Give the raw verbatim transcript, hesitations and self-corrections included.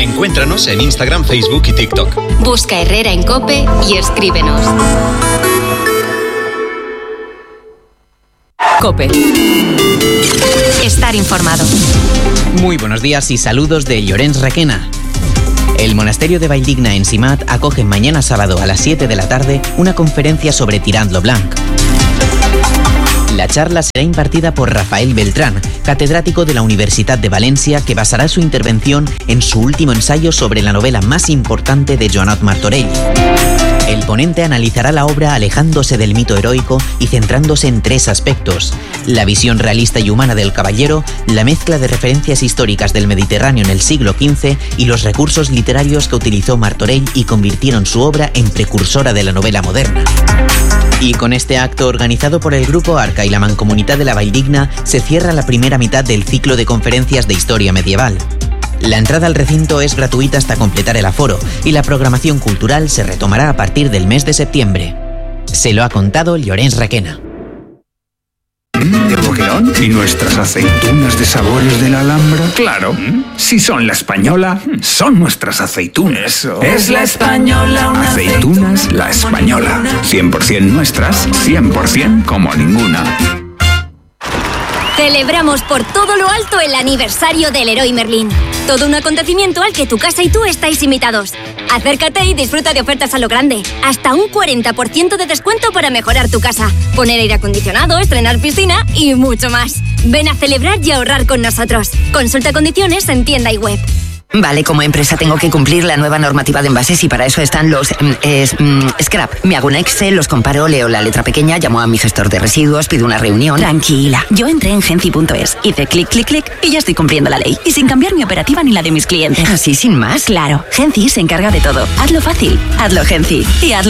Encuéntranos en Instagram, Facebook y TikTok. Busca Herrera en COPE y escríbenos. COPE. Estar informado. Muy buenos días y saludos de Llorenç Requena. El monasterio de Valldigna en Simat acoge mañana sábado a las siete de la tarde una conferencia sobre Tirant lo Blanc. La charla será impartida por Rafael Beltrán, catedrático de la Universitat de Valencia, que basará su intervención en su último ensayo sobre la novela más importante de Joanot Martorell. El ponente analizará la obra alejándose del mito heroico y centrándose en tres aspectos: la visión realista y humana del caballero, la mezcla de referencias históricas del Mediterráneo en el siglo quince y los recursos literarios que utilizó Martorell y convirtieron su obra en precursora de la novela moderna. Y con este acto organizado por el Grupo Arca y la Mancomunitat de la Valldigna se cierra la primera mitad del ciclo de conferencias de historia medieval. La entrada al recinto es gratuita hasta completar el aforo y la programación cultural se retomará a partir del mes de septiembre. Se lo ha contado Llorenç Requena. ¿De boquerón? ¿Y nuestras aceitunas de sabores de la Alhambra? Claro, si son la española, son nuestras aceitunas. Eso. Es la española, una Aceitunas La Española. cien por ciento nuestras, cien por ciento como ninguna. Celebramos por todo lo alto el aniversario del Leroy Merlin. Todo un acontecimiento al que tu casa y tú estáis invitados. Acércate y disfruta de ofertas a lo grande. Hasta un cuarenta por ciento de descuento para mejorar tu casa, poner aire acondicionado, estrenar piscina y mucho más. Ven a celebrar y ahorrar con nosotros. Consulta condiciones en tienda y web. Vale, como empresa tengo que cumplir la nueva normativa de envases y para eso están los mm, es, mm, scrap. Me hago un Excel, los comparo, leo la letra pequeña, llamo a mi gestor de residuos, pido una reunión. Tranquila, yo entré en Genci punto es, hice clic, clic, clic y ya estoy cumpliendo la ley. Y sin cambiar mi operativa ni la de mis clientes. ¿Así sin más? Claro, Genci se encarga de todo. Hazlo fácil, hazlo Genci y hazlo